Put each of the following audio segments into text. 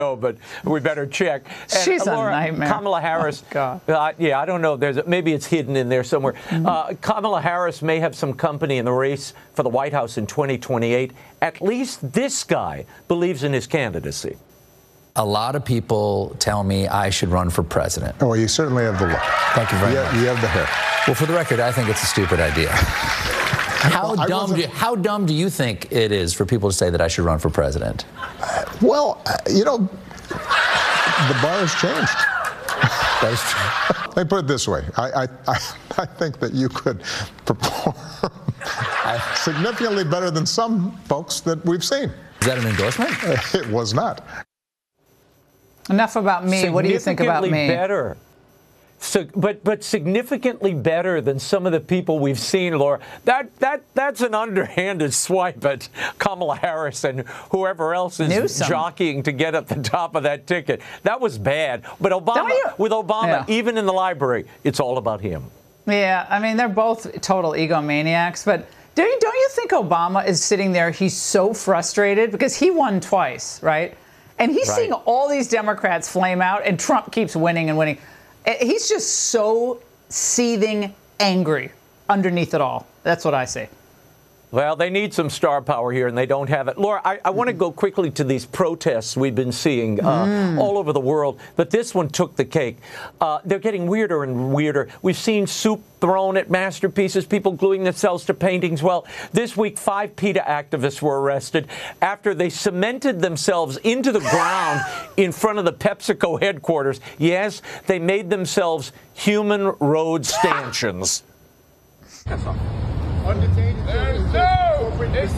know, but we better check. And She's Laura, a nightmare. Kamala Harris. Oh, God. Yeah, I don't know. Maybe it's hidden in there somewhere. Kamala Harris may have some company in the race for the White House in 2028. At least this guy believes in his candidacy. A lot of people tell me I should run for president. Oh, well, you certainly have the look. Thank you very much. You have the hair. Well, for the record, I think it's a stupid idea. How dumb do you think it is for people to say that I should run for president? Well, you know, the bar has changed. That is true. Let me put it this way. I think that you could perform significantly better than some folks that we've seen. Is that an endorsement? It was not. Enough about me. What do you think about me? Significantly better. So, but significantly better than some of the people we've seen, Laura. That's an underhanded swipe at Kamala Harris and whoever else is jockeying to get at the top of that ticket. That was bad. But with Obama, even in the library, it's all about him. Yeah, I mean, they're both total egomaniacs. But don't you think Obama is sitting there? He's so frustrated because he won twice, right? And he's seeing all these Democrats flame out, and Trump keeps winning and winning. He's just so seething angry underneath it all. That's what I see. Well, they need some star power here, and they don't have it. Laura, I want to go quickly to these protests we've been seeing all over the world, but this one took the cake. They're getting weirder and weirder. We've seen soup thrown at masterpieces, people gluing themselves to paintings. Well, this week, 5 PETA activists were arrested after they cemented themselves into the ground in front of the PepsiCo headquarters. Yes, they made themselves human road stanchions. Undetained. There's no excuse.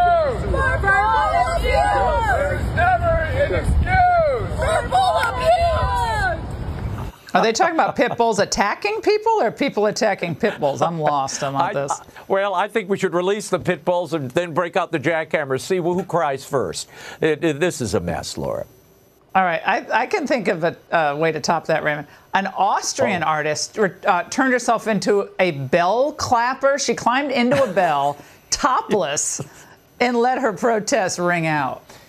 There's never an excuse. We're full of you. Are they talking about pit bulls attacking people or people attacking pit bulls? I'm lost on this. Well, I think we should release the pit bulls and then break out the jackhammers, see who cries first. This is a mess, Laura. All right. I can think of a way to top that, Raymond. An Austrian artist turned herself into a bell clapper. She climbed into a bell, topless, and let her protest ring out.